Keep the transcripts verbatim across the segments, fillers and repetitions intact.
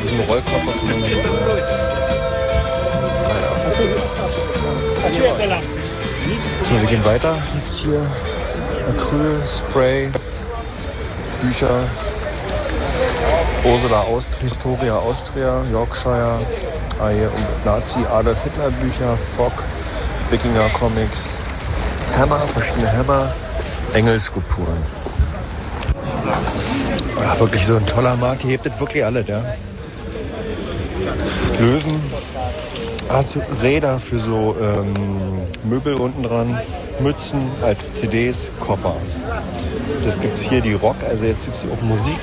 diesen Rollkoffer kann man dann so. Naja. So, wir gehen weiter. Jetzt hier Acryl, Spray, Bücher. Ursula Aust- Historia Austria, Yorkshire, Aie und Nazi, Adolf Hitler Bücher, Fock, Wikinger Comics, Hammer, verschiedene Hammer, Engelskulpturen. Ja, wirklich so ein toller Markt. Hier hebt das wirklich alle, ja. Löwen, hast du Räder für so ähm, Möbel unten dran, Mützen als C Ds, Koffer. Jetzt gibt es hier die Rock, also jetzt gibt es hier auch Musik.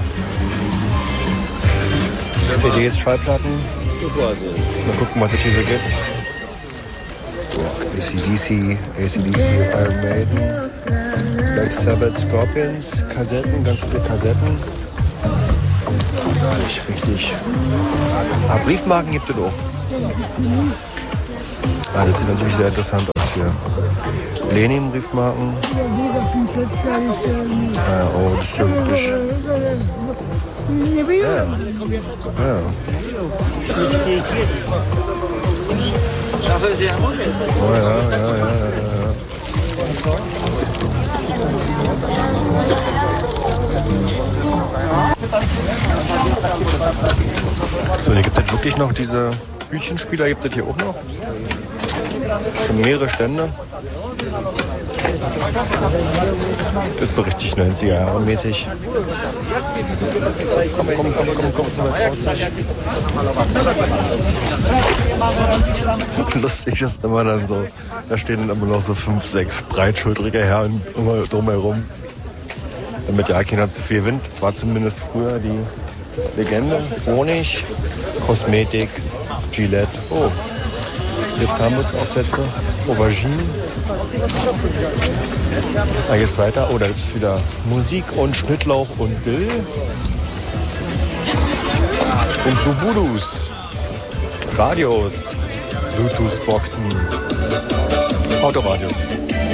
C Ds, Schallplatten. Mal gucken, was es hier so gibt. Rock, A C D C, A C D C, Iron Maiden, Black Sabbath, Scorpions, Kassetten, ganz viele Kassetten. Gar nicht richtig. Aber Briefmarken gibt es auch. Ah, das sieht natürlich sehr interessant aus hier. Lenin-Briefmarken. Ah, oh, das ist ja wirklich. Ja. Ja. Oh ja, ja, ja, ja, ja. So, hier gibt es wirklich noch diese Hütchenspieler, gibt es hier auch noch. Schon mehrere Stände. Ist so richtig neunziger Jahre mäßig. Komm, komm, komm, komm, komm, komm. Lustig ist immer dann so, da stehen dann immer noch so fünf, sechs breitschultrige Herren immer drumherum. Damit ja keiner zu viel Wind, war zumindest früher die Legende. Honig, Kosmetik, Gillette. Oh, jetzt Zahnbürstenaufsätze, Auberginen. Da geht's weiter. Oh, da gibt's wieder Musik und Schnittlauch und Dill. Und Bubulus, Radios, Bluetooth-Boxen, Autoradios.